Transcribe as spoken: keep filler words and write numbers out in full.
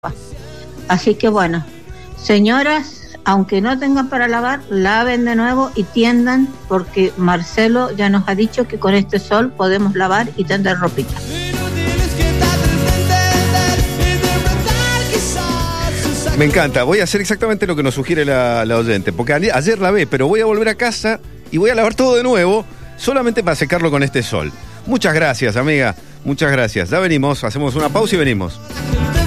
Así que bueno, señoras, aunque no tengan para lavar, laven de nuevo y tiendan, porque Marcelo ya nos ha dicho que con este sol podemos lavar y tender ropita. Me encanta, voy a hacer exactamente lo que nos sugiere la, la oyente, porque a- ayer lavé, pero voy a volver a casa y voy a lavar todo de nuevo, solamente para secarlo con este sol. Muchas gracias, amiga, muchas gracias. Ya venimos, hacemos una pausa y venimos.